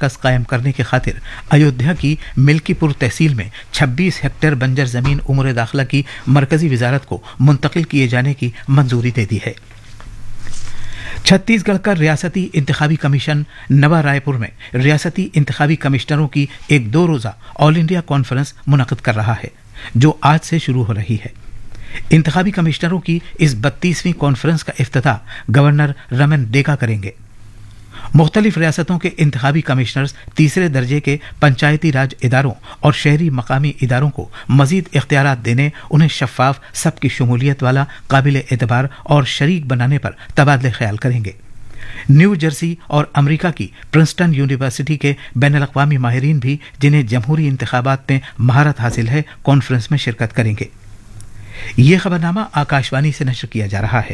مرکز قائم کرنے کی خاطر ایودھیا کی ملکی پور تحصیل میں 26 ہیکٹر بنجر زمین امور داخلہ کی مرکزی وزارت کو منتقل کیے جانے کی منظوری دے دی ہے۔ چھتیس گڑھ کا ریاستی انتخابی کمیشن نوا رائے پور میں ریاستی انتخابی کمشنروں کی ایک 2 روزہ آل انڈیا کانفرنس منعقد کر رہا ہے، جو آج سے شروع ہو رہی ہے۔ انتخابی کمشنروں کی اس 32ویں کانفرنس کا افتتاح گورنر رمن ڈیگا کریں گے۔ مختلف ریاستوں کے انتخابی کمشنرز تیسرے درجے کے پنچایتی راج اداروں اور شہری مقامی اداروں کو مزید اختیارات دینے، انہیں شفاف، سب کی شمولیت والا، قابل اعتبار اور شریک بنانے پر تبادلہ خیال کریں گے۔ نیو جرسی اور امریکہ کی پرنسٹن یونیورسٹی کے بین الاقوامی ماہرین بھی، جنہیں جمہوری انتخابات میں مہارت حاصل ہے، کانفرنس میں شرکت کریں گے۔ یہ خبرنامہ آکاشوانی سے نشر کیا جا رہا ہے۔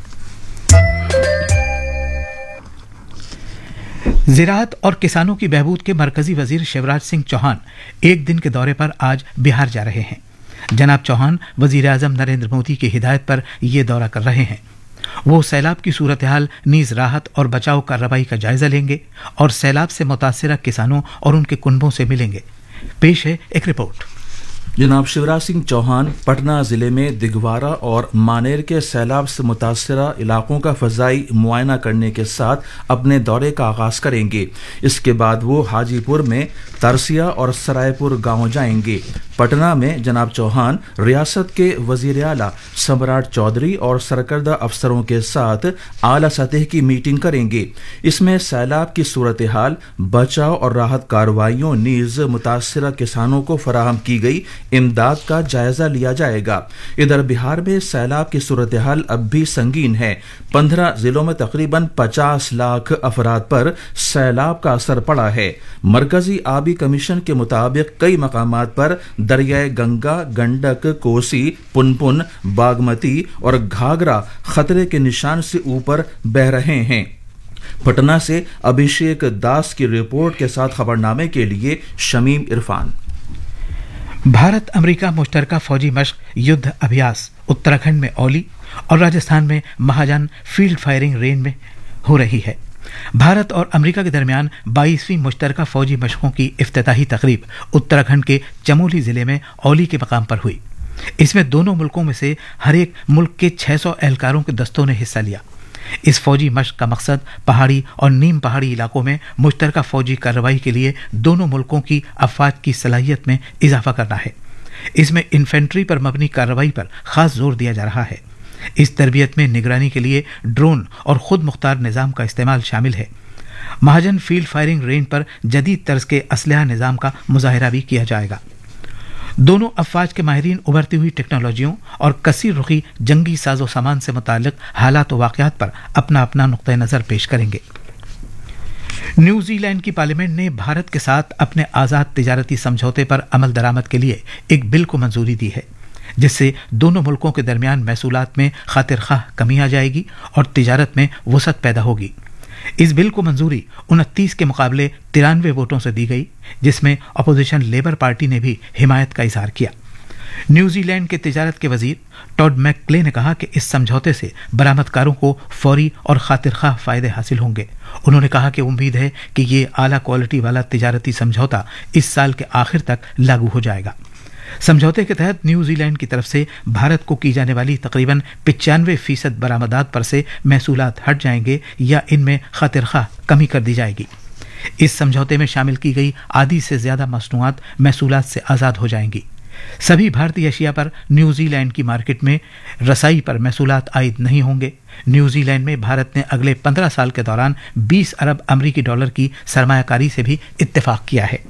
زراعت اور کسانوں کی بہبود کے مرکزی وزیر شیوراج سنگھ چوہان ایک دن کے دورے پر آج بہار جا رہے ہیں۔ جناب چوہان وزیر اعظم نریندر مودی کی ہدایت پر یہ دورہ کر رہے ہیں۔ وہ سیلاب کی صورتحال نیز راحت اور بچاؤ کارروائی کا جائزہ لیں گے اور سیلاب سے متاثرہ کسانوں اور ان کے کنبوں سے ملیں گے۔ پیش ہے ایک رپورٹ۔ جناب شیوراج سنگھ چوہان پٹنہ ضلع میں دگوارا اور مانیر کے سیلاب سے متاثرہ علاقوں کا فضائی معائنہ کرنے کے ساتھ اپنے دورے کا آغاز کریں گے۔ اس کے بعد وہ حاجی پور میں ترسیا اور سرائے پور گاؤں جائیں گے۔ پٹنہ میں جناب چوہان ریاست کے وزیر اعلیٰ سمراٹ چودھری اور سرکردہ افسروں کے ساتھ اعلیٰ سطح کی میٹنگ کریں گے۔ اس میں سیلاب کی صورتحال، بچاؤ اور راحت کارروائیوں نیز متاثرہ کسانوں کو فراہم کی گئی امداد کا جائزہ لیا جائے گا۔ ادھر بہار میں سیلاب کی صورتحال اب بھی سنگین ہے۔ 15 ضلعوں میں تقریباً 50 لاکھ افراد پر سیلاب کا اثر پڑا ہے۔ مرکزی آبی کمیشن کے مطابق کئی مقامات پر دریائے گنگا، گنڈک، کوسی، پنپن، باگمتی اور گھاگرا خطرے کے نشان سے اوپر بہہ رہے ہیں۔ پٹنہ سے ابھیشیک داس کی رپورٹ کے ساتھ خبرنامے کے لیے شمیم عرفان۔ بھارت امریکہ مشترکہ فوجی مشق یدھ ابھیاس اتراکھنڈ میں اولی اور راجستھان میں مہاجن فیلڈ فائرنگ رینج میں ہو رہی ہے۔ بھارت اور امریکہ کے درمیان 22ویں مشترکہ فوجی مشقوں کی افتتاحی تقریب اتراکھنڈ کے چمولی ضلع میں اولی کے مقام پر ہوئی۔ اس میں دونوں ملکوں میں سے ہر ایک ملک کے 600 اہلکاروں کے دستوں نے حصہ لیا۔ اس فوجی مشق کا مقصد پہاڑی اور نیم پہاڑی علاقوں میں مشترکہ فوجی کارروائی کے لیے دونوں ملکوں کی افواج کی صلاحیت میں اضافہ کرنا ہے۔ اس میں انفینٹری پر مبنی کارروائی پر خاص زور دیا جا رہا ہے۔ اس تربیت میں نگرانی کے لیے ڈرون اور خود مختار نظام کا استعمال شامل ہے۔ مہاجن فیلڈ فائرنگ رینج پر جدید طرز کے اسلحہ نظام کا مظاہرہ بھی کیا جائے گا۔ دونوں افواج کے ماہرین ابھرتی ہوئی ٹیکنالوجیوں اور کثیر رخی جنگی ساز و سامان سے متعلق حالات و واقعات پر اپنا اپنا نقطہ نظر پیش کریں گے۔ نیوزی لینڈ کی پارلیمنٹ نے بھارت کے ساتھ اپنے آزاد تجارتی سمجھوتے پر عمل درآمد کے لیے ایک بل کو منظوری دی ہے، جس سے دونوں ملکوں کے درمیان محصولات میں خاطر خواہ کمی آ جائے گی اور تجارت میں وسعت پیدا ہوگی۔ اس بل کو منظوری 29 کے مقابلے 93 ووٹوں سے دی گئی، جس میں اپوزیشن لیبر پارٹی نے بھی حمایت کا اظہار کیا۔ نیوزی لینڈ کے تجارت کے وزیر ٹاڈ میک کلے نے کہا کہ اس سمجھوتے سے برآمدکاروں کو فوری اور خاطر خواہ فائدے حاصل ہوں گے۔ انہوں نے کہا کہ امید ہے کہ یہ اعلیٰ کوالٹی والا تجارتی سمجھوتا اس سال کے آخر تک لاگو ہو جائے گا۔ سمجھوتے کے تحت نیوزی لینڈ کی طرف سے بھارت کو کی جانے والی تقریباً 95% برآمدات پر سے محصولات ہٹ جائیں گے یا ان میں خاطر خواہ کمی کر دی جائے گی۔ اس سمجھوتے میں شامل کی گئی آدھی سے زیادہ مصنوعات محصولات سے آزاد ہو جائیں گی۔ سبھی بھارتی اشیاء پر نیوزی لینڈ کی مارکیٹ میں رسائی پر محصولات عائد نہیں ہوں گے۔ نیوزی لینڈ میں بھارت نے اگلے 15 سال کے دوران 20 ارب امریکی ڈالر کی سرمایہ کاری سے بھی اتفاق کیا ہے۔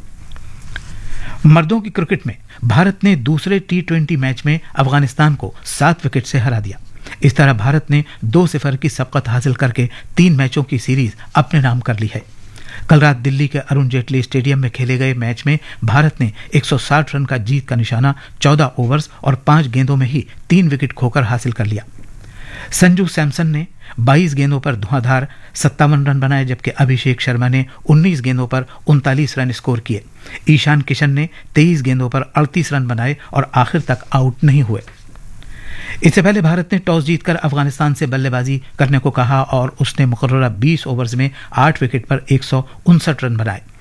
مردوں کی کرکٹ میں بھارت نے دوسرے T20 میچ میں افغانستان کو 7 وکٹ سے ہرا دیا۔ اس طرح بھارت نے 2-0 کی سبقت حاصل کر کے 3 میچوں کی سیریز اپنے نام کر لی ہے۔ کل رات دلی کے ارون جیٹلی اسٹیڈیم میں کھیلے گئے میچ میں بھارت نے 160 رن کا جیت کا نشانہ 14 اوورز اور 5 گیندوں میں ہی 3 وکٹ کھوکر حاصل کر لیا۔ سنجو سیمسن نے 22 گیندوں پر دھواں دھار 57 رن بنائے، جبکہ ابھیشیک شرما نے 19 گیندوں پر 39 رن اسکور کیے۔ ایشان کشن نے 23 گیندوں پر 38 رن بنائے اور آخر تک آؤٹ نہیں ہوئے۔ اس سے پہلے بھارت نے ٹاس جیت کر افغانستان سے بلے بازی کرنے کو کہا اور اس نے مقررہ 20 اوورز میں 8 وکٹ پر 159 رن بنائے۔